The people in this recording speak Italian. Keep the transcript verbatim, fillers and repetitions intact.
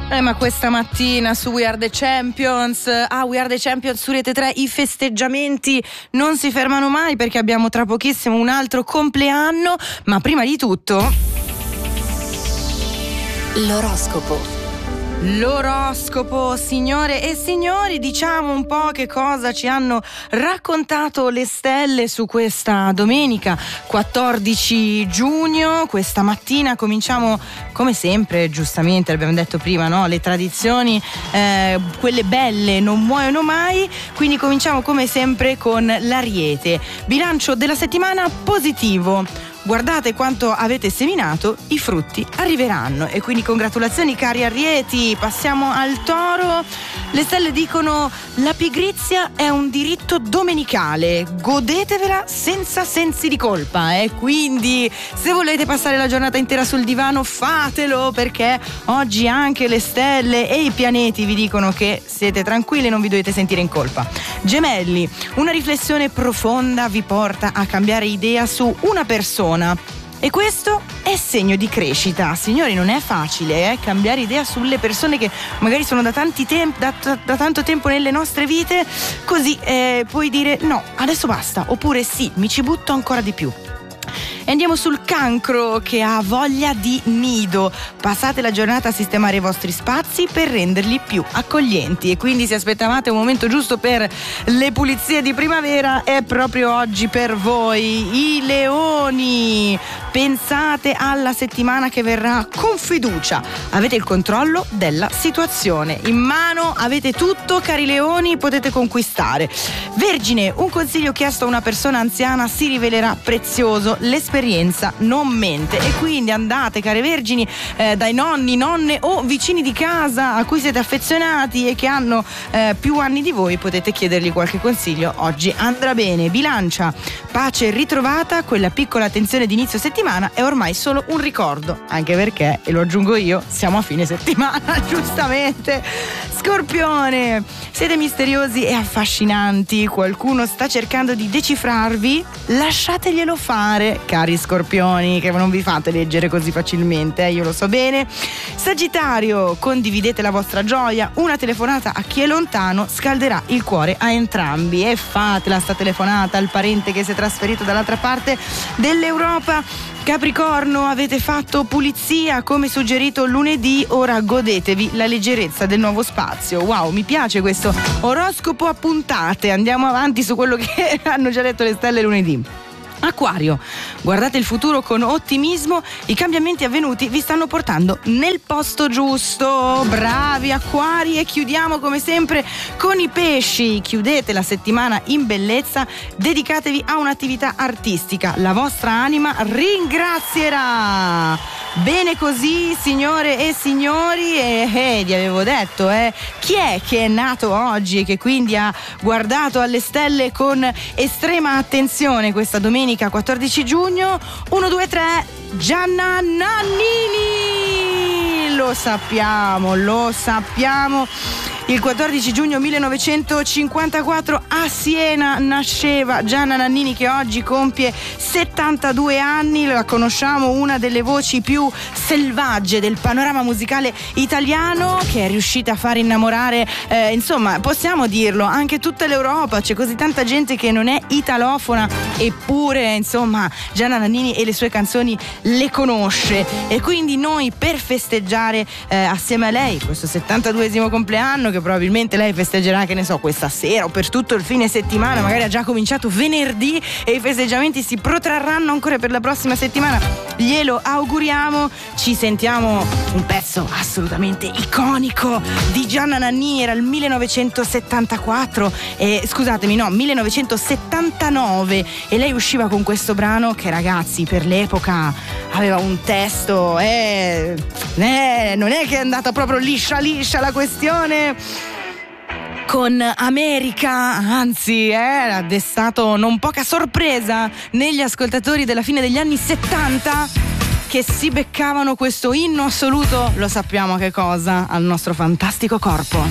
Eh, ma questa mattina su We Are The Champions, ah We Are The Champions su Rete tre, i festeggiamenti non si fermano mai perché abbiamo tra pochissimo un altro compleanno, ma prima di tutto l'oroscopo. L'oroscopo, signore e signori, diciamo un po' che cosa ci hanno raccontato le stelle su questa domenica quattordici giugno. Questa mattina cominciamo come sempre, giustamente l'abbiamo detto prima, no? Le tradizioni, eh, quelle belle non muoiono mai, quindi cominciamo come sempre con l'Ariete. Bilancio della settimana positivo. Guardate quanto avete seminato, i frutti arriveranno e quindi congratulazioni cari Arieti. Passiamo al Toro. Le stelle dicono: la pigrizia è un diritto domenicale, godetevela senza sensi di colpa, e eh? Quindi se volete passare la giornata intera sul divano fatelo, perché oggi anche le stelle e i pianeti vi dicono che siete tranquilli e non vi dovete sentire in colpa. Gemelli, una riflessione profonda vi porta a cambiare idea su una persona. E questo è segno di crescita. Signori, non è facile eh? cambiare idea sulle persone che magari sono da, tanti temp- da, da tanto tempo nelle nostre vite, così eh, puoi dire no, adesso basta, oppure sì, mi ci butto ancora di più. E andiamo sul Cancro, che ha voglia di nido. Passate la giornata a sistemare i vostri spazi per renderli più accoglienti, e quindi se aspettavate un momento giusto per le pulizie di primavera, è proprio oggi per voi. I Leoni, pensate alla settimana che verrà con fiducia. Avete il controllo della situazione in mano, avete tutto, cari Leoni, potete conquistare. Vergine, un consiglio chiesto a una persona anziana si rivelerà prezioso. L'esperienza non mente, e quindi andate, care Vergini, eh, dai nonni, nonne o vicini di casa a cui siete affezionati e che hanno eh, più anni di voi, potete chiedergli qualche consiglio, oggi andrà bene. Bilancia, pace ritrovata, quella piccola attenzione di inizio settimana è ormai solo un ricordo, anche perché, e lo aggiungo io, siamo a fine settimana, giustamente. Scorpione, siete misteriosi e affascinanti, qualcuno sta cercando di decifrarvi, lasciateglielo fare, cari Scorpioni, che non vi fate leggere così facilmente, eh? Io lo so bene. Sagittario, condividete la vostra gioia, una telefonata a chi è lontano scalderà il cuore a entrambi, e fatela sta telefonata al parente che si è trasferito dall'altra parte dell'Europa. Capricorno, avete fatto pulizia come suggerito lunedì, ora godetevi la leggerezza del nuovo spazio. Wow, mi piace questo oroscopo a puntate. Andiamo avanti su quello che hanno già detto le stelle lunedì. Acquario, guardate il futuro con ottimismo, i cambiamenti avvenuti vi stanno portando nel posto giusto. Bravi Acquari, e chiudiamo come sempre con i Pesci. Chiudete la settimana in bellezza, dedicatevi a un'attività artistica, la vostra anima ringrazierà. Bene così, signore e signori, e eh, vi avevo detto eh, chi è che è nato oggi e che quindi ha guardato alle stelle con estrema attenzione questa domenica quattordici giugno. Uno, due, tre, Gianna Nannini. Lo sappiamo, lo sappiamo. Il quattordici giugno millenovecentocinquantaquattro a Siena nasceva Gianna Nannini, che oggi compie settantadue anni. La conosciamo, una delle voci più selvagge del panorama musicale italiano, che è riuscita a far innamorare, eh, insomma, possiamo dirlo, anche tutta l'Europa. C'è così tanta gente che non è italofona, eppure, insomma, Gianna Nannini e le sue canzoni le conosce. E quindi noi, per festeggiare eh, assieme a lei questo settantaduesimo compleanno, che probabilmente lei festeggerà, che ne so, questa sera o per tutto il fine settimana, magari ha già cominciato venerdì e i festeggiamenti si protrarranno ancora per la prossima settimana, glielo auguriamo. Ci sentiamo un pezzo assolutamente iconico di Gianna Nannini. Era il millenovecentosettantaquattro, e, scusatemi, no, millenovecentosettantanove, e lei usciva con questo brano che, ragazzi, per l'epoca aveva un testo, eh, eh, non è che è andata proprio liscia liscia la questione con America, anzi, eh, ha destato non poca sorpresa negli ascoltatori della fine degli anni settanta, che si beccavano questo inno assoluto, lo sappiamo che cosa, al nostro fantastico corpo.